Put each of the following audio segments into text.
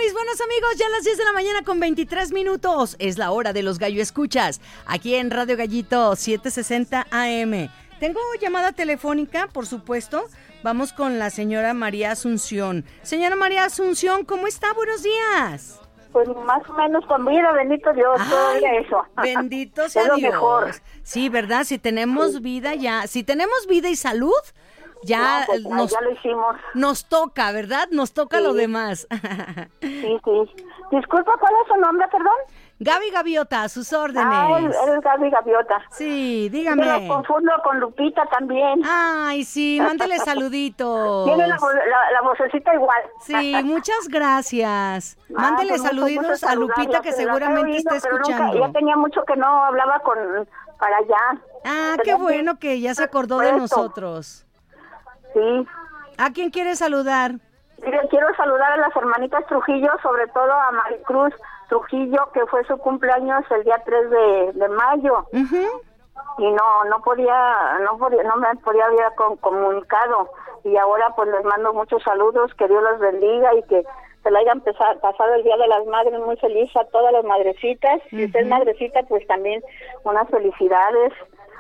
mis buenos amigos, ya a las 10 de la mañana con 23 minutos. Es la hora de los Gallo Escuchas, aquí en Radio Gallito 760 AM. Tengo llamada telefónica, por supuesto. Vamos con la señora María Asunción. Señora María Asunción, ¿cómo está? Buenos días. Pues más o menos con vida, bendito Dios, todavía eso. Bendito sea es lo Dios. Mejor. Sí, ¿verdad? Si tenemos vida ya, si tenemos vida y salud, ya, no, pues, ya lo hicimos. Nos toca, ¿verdad? Nos toca lo demás. Sí. Disculpa, ¿cuál es su nombre, perdón? Gaby Gaviota, a sus órdenes. Eres Gaby Gaviota. Sí, dígame. Yo lo confundo con Lupita también. Ay, sí, mándele saluditos. Tiene la vocecita igual. Sí, muchas gracias. Mándele pues saluditos a Lupita, que seguramente está escuchando. Ya tenía mucho que no hablaba para allá. Qué bueno que ya se acordó de nosotros. Sí. ¿A quién quiere saludar? Quiero saludar a las hermanitas Trujillo, sobre todo a Maricruz Trujillo, que fue su cumpleaños el día 3 de mayo. Uh-huh. Y no me podía haber comunicado. Y ahora pues les mando muchos saludos, que Dios los bendiga y que se la hayan pasado el Día de las Madres muy feliz a todas las madrecitas. Uh-huh. Si usted es madrecita, pues también unas felicidades.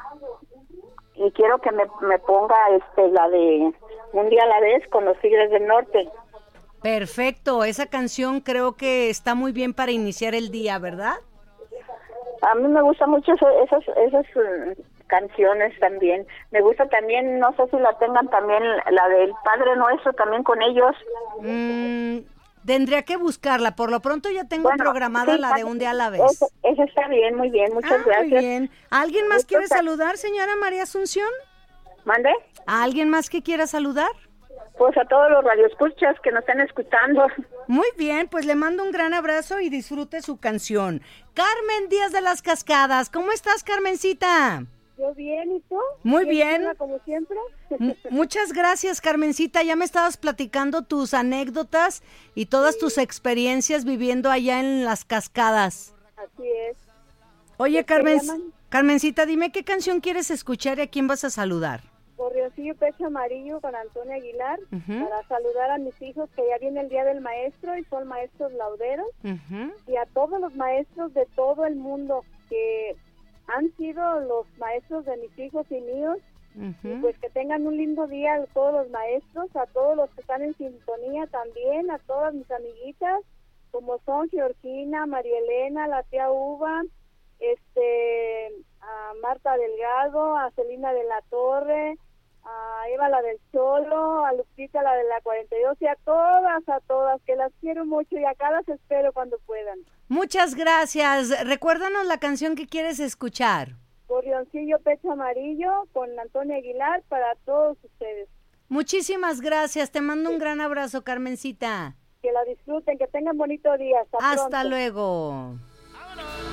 Y quiero que me ponga la de Un Día a la Vez con los Tigres del Norte. Perfecto, esa canción creo que está muy bien para iniciar el día, ¿verdad? A mí me gustan mucho esas canciones también. Me gusta también, no sé si la tengan también, la del Padre Nuestro también con ellos. Tendría que buscarla. Por lo pronto ya tengo programada la de Un Día a la Vez. Esa está bien, muy bien, muchas gracias. Muy bien. ¿Alguien más quiere saludar, señora María Asunción? ¿Mande? ¿A alguien más que quiera saludar? Pues a todos los radioescuchas que nos están escuchando. Muy bien, pues le mando un gran abrazo y disfrute su canción. Carmen Díaz de las Cascadas, ¿cómo estás, Carmencita? Yo bien, ¿y tú? Muy bien. Como siempre. Muchas gracias, Carmencita. Ya me estabas platicando tus anécdotas y todas tus experiencias viviendo allá en las Cascadas. Así es. Oye, Carmencita, dime qué canción quieres escuchar y a quién vas a saludar. Por Riosillo Pecho Amarillo con Antonio Aguilar, para saludar a mis hijos, que ya viene el Día del Maestro y son maestros lauderos, y a todos los maestros de todo el mundo que han sido los maestros de mis hijos y míos, y pues que tengan un lindo día a todos los maestros, a todos los que están en sintonía también, a todas mis amiguitas, como son Georgina, María Elena, la tía Uva, a Marta Delgado, a Celina de la Torre, a Eva la del Cholo, a Lupita la de la 42 y a todas, que las quiero mucho y acá las espero cuando puedan. Muchas gracias. Recuérdanos la canción que quieres escuchar. Gorrioncillo Pecho Amarillo con Antonio Aguilar para todos ustedes. Muchísimas gracias. Te mando un gran abrazo, Carmencita. Que la disfruten, que tengan bonito día. Hasta pronto. Luego.